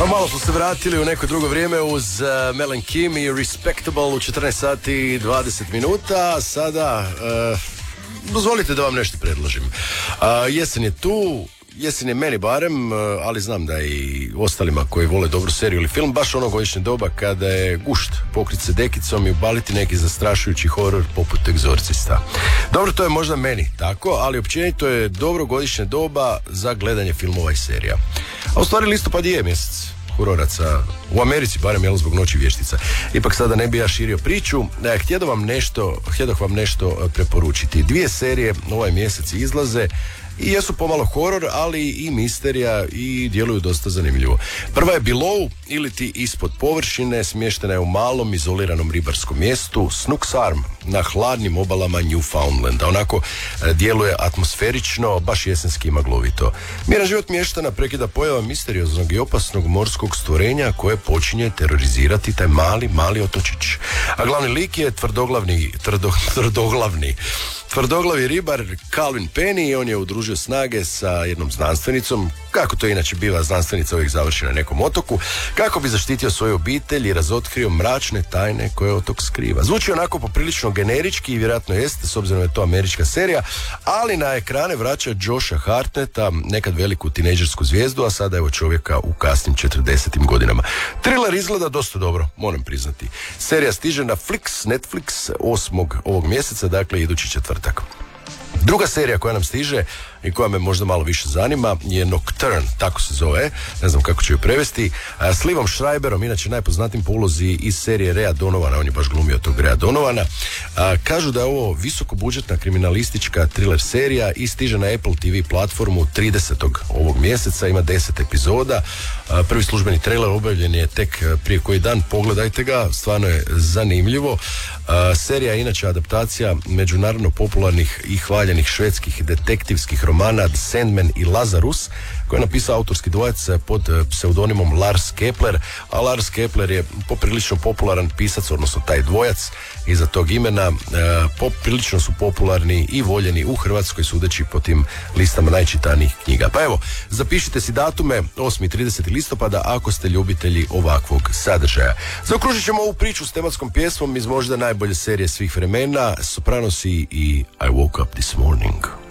A malo smo se vratili u neko drugo vrijeme uz Mel and Kim i Respectable u 14 sati i 20 minuta. Sada, dozvolite da vam nešto predložim. Jesen je tu, jesen je meni barem, ali znam da i ostalima koji vole dobru seriju ili film, baš ono godišnje doba kada je gušt pokrit se dekicom i ubaliti neki zastrašujući horor poput Egzorcista. Dobro, to je možda meni tako, ali općenito je dobro godišnje doba za gledanje filmova i serija. A u stvari listopad je mjesec hororaca, u Americi barem, jel, zbog Noći vještica. Ipak sada ne bi ja širio priču, htjedoh vam nešto preporučiti. 2 serije ovaj mjesec izlaze i jesu pomalo horor, ali i misterija i djeluju dosta zanimljivo. Prva je Below, ili ti Ispod površine, smještena je u malom izoliranom ribarskom mjestu Snook's Arm na hladnim obalama Newfoundlanda. Onako djeluje atmosferično, baš jesenski i maglovito. Miran život mještana prekida pojava misterioznog i opasnog morskog stvorenja koje počinje terorizirati taj mali otočić. A glavni lik je tvrdoglavi ribar Calvin Penny i on je udružio snage sa jednom znanstvenicom, kako to inače biva, znanstvenica uvijek završi na nekom otoku, kako bi zaštitio svoju obitelj i razotkrio mračne tajne koje otok skriva. Zvuči onako poprilično generički i vjerojatno jeste, s obzirom da je to američka serija, ali na ekrane vraća Josha Hartnetta, nekad veliku tinejdžersku zvijezdu, a sada evo čovjeka u kasnim 40. godinama. Thriller izgleda dosta dobro, moram priznati. Serija stiže na Netflix 8. ovog mjeseca, dakle idući četvrtak. Druga serija koja nam stiže i koja me možda malo više zanima je Nocturne, tako se zove, ne znam kako ću ju prevesti, s Livom Schreiberom, inače najpoznatijim po ulozi iz serije Rhea Donovana, on je baš glumio tog Rhea Donovana. Kažu da je ovo visokobudžetna kriminalistička thriller serija i stiže na Apple TV platformu 30. ovog mjeseca, ima 10 epizoda. Prvi službeni trailer objavljen je tek prije koji dan, pogledajte ga, stvarno je zanimljivo. Serija je inače adaptacija međunarodno popularnih i hvaljenih švedskih detektivskih romana The Sandman i Lazarus, koji je napisao autorski dvojac pod pseudonimom Lars Kepler, a Lars Kepler je poprilično popularan pisac, odnosno taj dvojac iza tog imena. Poprilično su popularni i voljeni u Hrvatskoj, sudeći po tim listama najčitanijih knjiga. Pa evo, zapišite si datume 8. i 30. listopada ako ste ljubitelji ovakvog sadržaja. Zaokružit ćemo ovu priču s tematskom pjesmom iz možda najbolje serije svih vremena, Sopranosi i I Woke Up This Morning.